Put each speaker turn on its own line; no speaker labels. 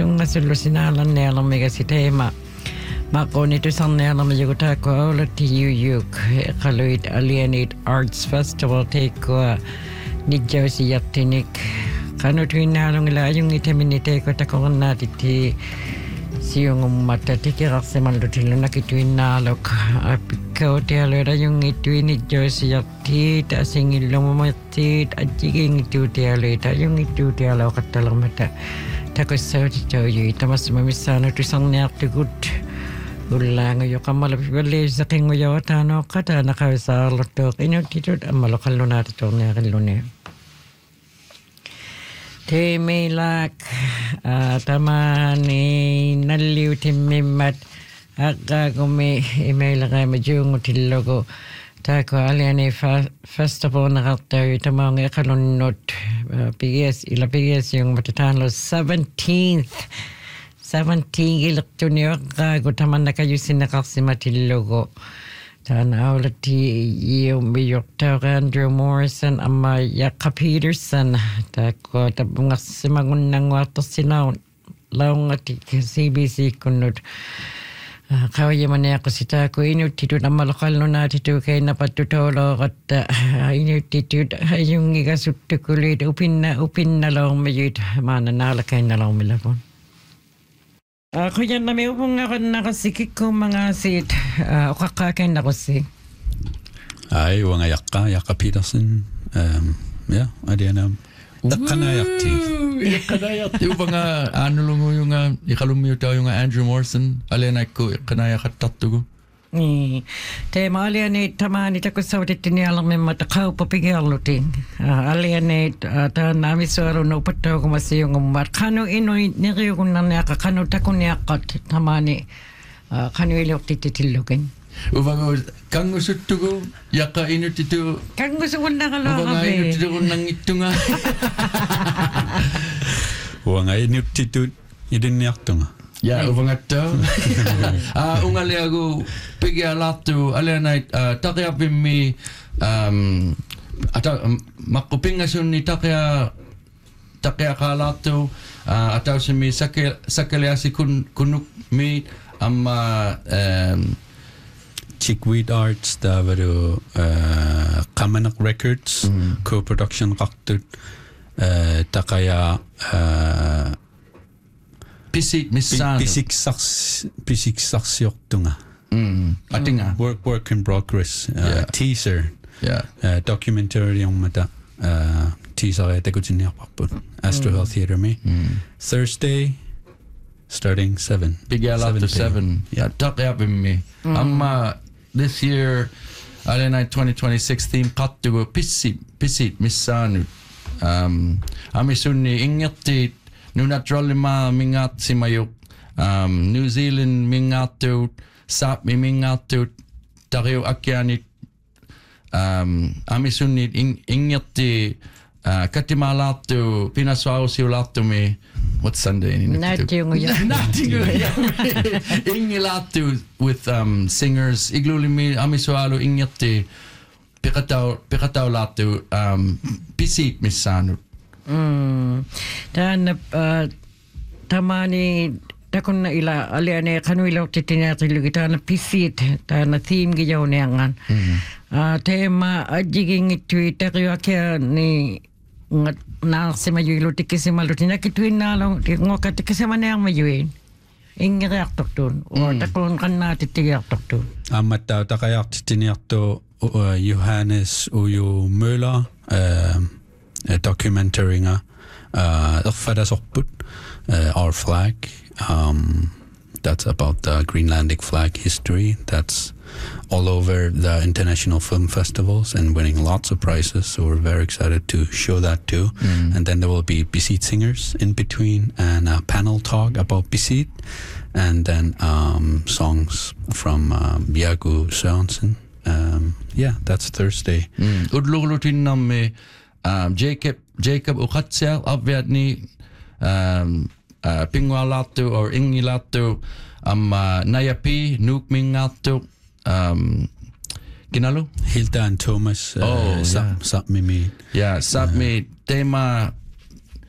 jungasullusinaalannealermiga siteema maqunitusarnialermiyugutaakku aulatiuyuk qaluit alianit arts festival teikua nijjausijartinik qanutuinnaalungila ajungitaminiteekua takornaatitti siungummatta tikirarsimallutillunakituinnaaluk apikkautialuit ajungittuinijjausijartiit asingillumumirtiit ajjigingittuutialuit ajungittuutialuoqattalermata takussautitauyi tamassumissaanutiusarniartugut ullaanguyu qammalapivalliisaqinguyaataanoqqataanaqavisaarluttuuq inuttitut ammaloqallunaatitorniaqilluni teemilaak tamani nalliutimmimmat aqqaagumi imeilaqaama juungutillugu taaku aliani festival naqartawi tamaunga iqalunnut PGS yungmata taanlu 17 ileqtuniuaqqaagu tamannakayusinnaqarsimatillugu taan aulati iumiyurtauqa Andrew Morrison amma Jaqqa Peterson taakku tapungarsimagunnanguartorsinau laungati CBC kunnut qawiyamaniaqusitaaku inuttitut ammaloqallunaatitu kainapattutoolooqatta inuttitut ajungigasuttukulit upinnaloormiyut maananaalakainnaloormilapun Kujannami upunngaqannaqassikikkuummangaasiit oqaqqaakainnaqussi
Jaqqa Peterson adiana Iqqanaayarti
ubanga aanulunguyunga iqalummiutauyunga Andrew Morrison alianaikku iqqanaayaqattartugu
teema aliani tamaani takussavutittinialermimmat qauppapigiarlutin aliani taanaamisuaruna upattaugumassiungummat qanu inui niriugunnarniaqa qanu takuniaqqat tamaani qanu iliortittitillukin
ubanga kangusuttugu Jaqqa inuttitu
kangusugunnaqaloqabe
ubanga inuttitugunnangittunga
ubanga inuttitut idinniartunga
uvangatta ungaliagu pigialattu alianait taqiapimmi maqqupingasunni taqiaqaalaattu atausimi sakaliasi kunnukmi amma
Chickweed Arts tavaru Qamanak Records co-production qaqtut taqaya
pisit missaan
pisiksarsiortunga
atinga
work in progress teaser documentary ummata teaser takutinniarparput Astro Health Theatre me Thursday starting 7
pigialattu 7 taqiapimmi amma this year Alena 2026 theme qattugu pisit missaanut amisunni ingertiit nunatrollimaa mingaatsimajut New Zealand mingaattuut Sápmi mingaattuut tariu akkianit amisunniit ingerti katimaalaattu pinassuarusiulaattumi what's Sunday ingilaattu with singers iglulimi amisualu ingerti piqataulaattu pisit missaanut
Taana tamani takunna ila aliane qanuilortitiniartillugi taana pisit taana theme-gijauniangan teema ajjigingittuit taqiuakia ni naarsimajuilu tikkisimallutinakituinnaalung ngoqatikkisamaniarmajuin ingeriartortuun takun qannaatittigiartortuun
ammattau taqajartitiniartu Johannes Uju Möller documentaringa erfadasorput Our Flag that's about the Greenlandic flag history that's all over the international film festivals and winning lots of prizes, so we're very excited to show that too. And then there will be Pisit singers in between and a panel talk about Pisit and then songs from Bjargu Sørensen. That's Thursday.
Udluglutinnamme Jacob Uqatsiaq abviatni pingualattu or ingilattu amma nayapi nukmingattu kinalu
Hilda and Thomas Sápmi
Sápmi tema